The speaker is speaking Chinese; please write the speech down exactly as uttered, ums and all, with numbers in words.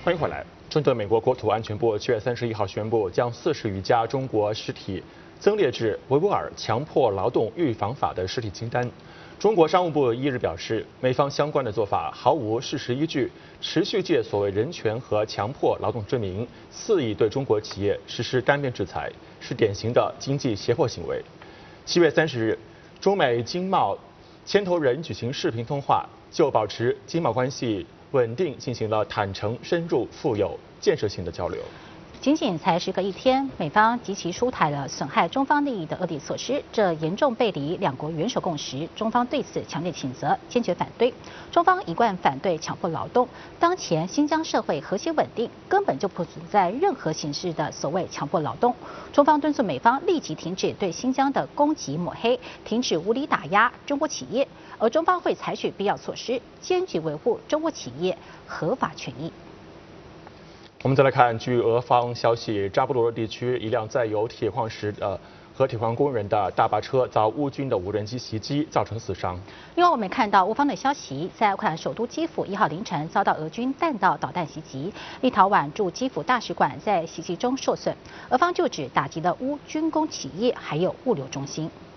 欢迎回来。针对美国国土安全部七月三十一号宣布，将四十余家中国实体增列至维吾尔强迫劳动预防法的实体清单。中国商务部一日表示，美方相关的做法毫无事实依据，持续借所谓人权和强迫劳动之名，肆意对中国企业实施单边制裁，是典型的经济胁迫行为。七月三十日，中美经贸牵头人举行视频通话，就保持经贸关系稳定进行了坦诚、深入、富有建设性的交流。 仅仅才时隔一天，美方及其出台了损害中方利益的恶劣措施，这严重背离两国元首共识。中方对此强烈谴责，坚决反对。中方一贯反对强迫劳动。当前新疆社会和谐稳定，根本就不存在任何形式的所谓强迫劳动。中方敦促美方立即停止对新疆的攻击抹黑，停止无理打压中国企业，而中方会采取必要措施，坚决维护中国企业合法权益。 我们再来看，据俄方消息，扎波罗热地区一辆载有铁矿石的和铁矿工人的大巴车遭乌军的无人机袭击，造成死伤。 另外，我们看到乌方的消息，在乌克兰首都基辅一号凌晨遭到俄军弹道导弹袭击，立陶宛驻基辅大使馆在袭击中受损，俄方就指打击了乌军工企业还有物流中心。